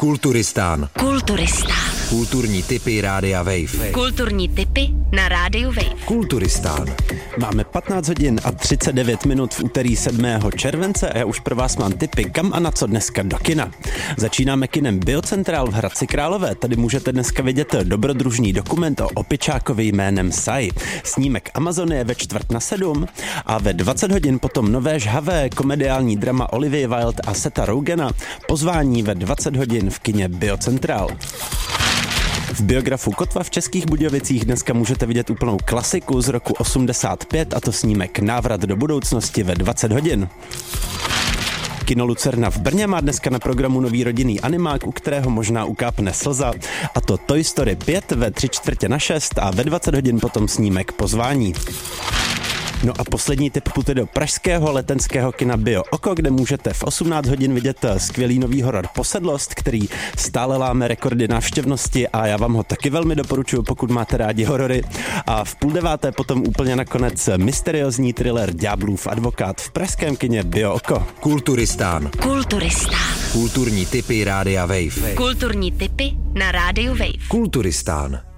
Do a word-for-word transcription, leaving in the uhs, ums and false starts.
Kulturistán. Kulturistán. Kulturní tipy Rádia Wave. Kulturní tipy na Rádiu Wave. Kulturistán. Máme patnáct hodin a třicet devět minut v úterý sedmého července a já už pro vás mám tipy, kam a na co dneska do kina. Začínáme kinem Biocentrál v Hradci Králové. Tady můžete dneska vidět dobrodružný dokument o opičákovi jménem Sai. Snímek Amazonie ve čtvrt na sedm a ve dvacet hodin potom nové žhavé komediální drama Olivie Wilde a Setha Rogena. Pozvání ve dvacet hodin v kině Biocentrál. V biografu Kotva v Českých Budějovicích dneska můžete vidět úplnou klasiku z roku osmdesát pět, a to snímek Návrat do budoucnosti ve dvacet hodin. Kino Lucerna v Brně má dneska na programu nový rodinný animák, u kterého možná ukápne slza, a to Toy Story pět ve tři čtvrtě na šest a ve dvacet hodin potom snímek Pozvání. No a poslední tip půjde do pražského letenského kina Bio Oko, kde můžete v osmnáct hodin vidět skvělý nový horor Posedlost, který stále láme rekordy návštěvnosti a já vám ho taky velmi doporučuji, pokud máte rádi horory. A v půl deváté potom úplně nakonec mysteriózní thriller Ďáblův advokát v pražském kině Bio Oko. Kulturistán. Kulturistán. Kulturní tipy Rádia Wave. Kulturní tipy na Rádiu Wave. Kulturistán.